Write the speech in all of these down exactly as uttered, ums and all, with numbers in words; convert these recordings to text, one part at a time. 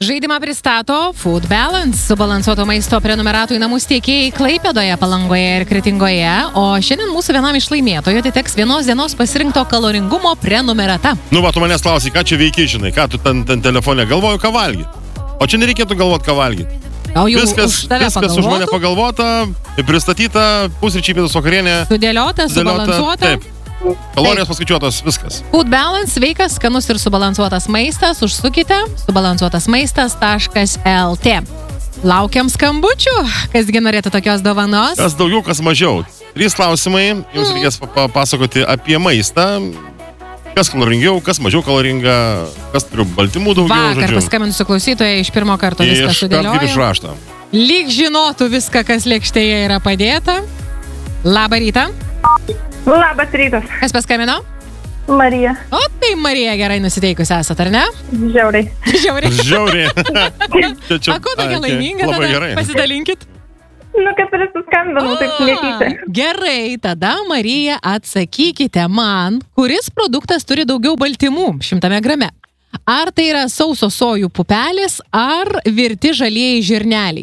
Žaidimą pristato Food Balance, subalansuoto maisto prenumeratų į namus tiekėjai Klaipėdoje, Palangoje ir Kretingoje, o šiandien mūsų vienam iš laimėtojų atiteks vienos dienos pasirinkto kaloringumo prenumerata. Nu, va, tu manęs klausai, ką čia veiki, žinai, ką tu ten, ten telefone galvoju, ką valgyti. O čia nereikėtų galvoti, ką valgyti. O jau viskas, už tave viskas už mane pagalvota, pristatyta, pusryčiai, pietus, vakarienė. Sudėliota, subalansuota. Taip. Kalorijos paskaičiuotos, viskas. Food Balance, sveikas, skanus ir subalansuotas maistas. Užsukite subalansuotas maistas taškas el tė. Laukiam skambučių. Kasgi norėtų tokios dovanos? Kas daugiau, kas mažiau. Trys klausimai. Jums mm. reikės papasakoti apie maistą. Kas kaloringiau, kas mažiau kaloringa, kas turi baltymų daugiau. Vakar paskambinusiu klausytoją iš pirmo karto viską sudėliojo. Iš rašto. Lyg žinotų viską, kas lėkštėje yra padėta. Labą rytą. Labas rytas. Kas paskambino? Marija. O tai Marija gerai nusiteikusi esat, ar ne? Žiauriai. Žiauriai. Žiauriai. A, ko tokia laiminga tada? Labai gerai. Pasidalinkit. Nu, kaip ir suskambinau, taip netyčia. Gerai, tada Marija atsakykite man, kuris produktas turi daugiau baltymų šimtame grame. Ar tai yra sauso sojų pupelės, ar virti žalieji žirneliai?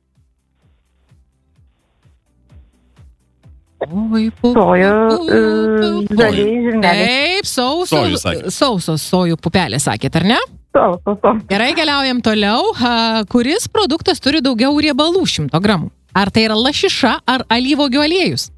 Sojų, žalieji žirneliai. Taip, sausos, sausos sojų pupelės sakėt, ar ne? Sausos, sausos. Gerai, keliaujam toliau. Ha, kuris produktas turi daugiau riebalų šimto gramų? Ar tai yra lašiša, ar alyvuogių aliejus?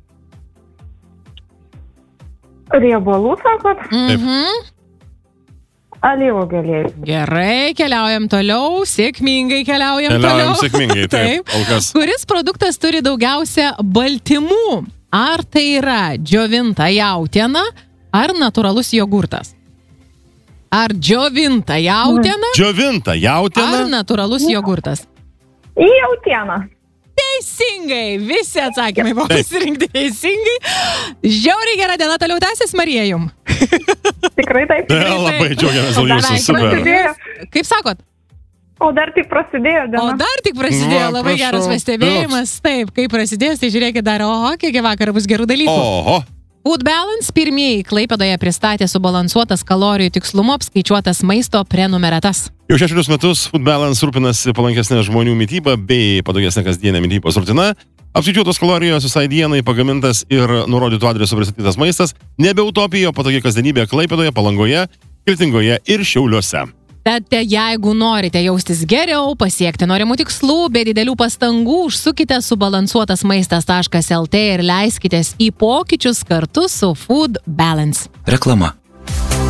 Riebalų, sakot? Mhm. Alyvuogių aliejus. Gerai, keliaujam toliau. Sėkmingai keliaujam, keliaujam toliau. Keliaujam sėkmingai, taip. taip. Kuris produktas turi daugiausia baltymų? Ar tai yra džiovinta jautiena, ar natūralus jogurtas? Ar džiovinta jautiena? Džiovinta jautiena. Ar natūralus jogurtas? Jautiena. Teisingai, visi atsakymai buvo pasirinkti teisingai. Žiauriai gera diena, toliau tęsis Marija jum. Tikrai taip. Ja, labai džiaugiamės dėl jūsų, super. Kaip sakot? O dar tik prasidėjo diena. O dar tik prasidėjo, Nu, labai prašau. geras pastebėjimas. Taip, kaip prasidės, tai žiūrėkit dar, oho, kiek vakar bus gerų dalykų. Oho. Food Balance pirmieji Klaipėdoje pristatė subalansuotas kalorijų tikslumu apskaičiuotas maisto prenumeratas. Jau šešerius metus Food Balance rūpinasi palankesnė žmonių mityba bei patogesnė kasdienė mitybos rutina. Apskaičiuotos kalorijos visai dienai pagamintas ir nurodytų adresu pristatytas maistas nebe utopija, o patogi kasdienybė Klaipėdoje, Palangoje, Kretingoje ir Šiauliuose. Tad jeigu norite jaustis geriau, pasiekti norimų tikslų, be didelių pastangų, užsukite subalansuotas maistas taškas el tė ir leiskitės į pokyčius kartu su Food Balance. Reklama.